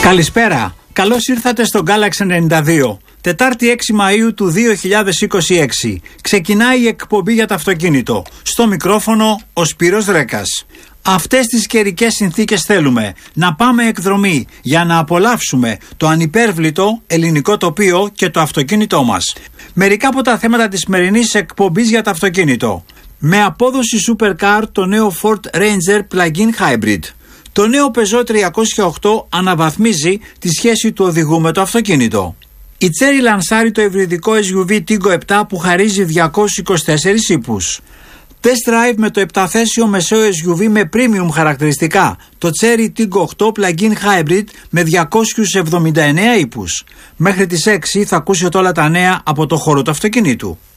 Καλησπέρα. Καλώς ήρθατε στο Galaxy 92. Τετάρτη 6 Μαΐου του 2026. Ξεκινάει η εκπομπή για το αυτοκίνητο. Στο μικρόφωνο ο Σπύρος Ρέκας. Αυτές τις καιρικές συνθήκες θέλουμε να πάμε εκδρομή για να απολαύσουμε το ανυπέρβλητο ελληνικό τοπίο και το αυτοκίνητό μας. Μερικά από τα θέματα της σημερινής εκπομπής για το αυτοκίνητο. Με απόδοση supercar το νέο Ford Ranger Plug-in Hybrid. Το νέο Peugeot 308 αναβαθμίζει τη σχέση του οδηγού με το αυτοκίνητο. Η Chery λανσάρει το υβριδικό SUV Tiggo 7 που χαρίζει 224 ύπους. Test drive με το 7θέσιο μεσαίο SUV με premium χαρακτηριστικά, το Chery Tiggo 8 Plug-in Hybrid με 279 ύπους. Μέχρι τις 6 θα ακούσετε όλα τα νέα από το χώρο του αυτοκινήτου.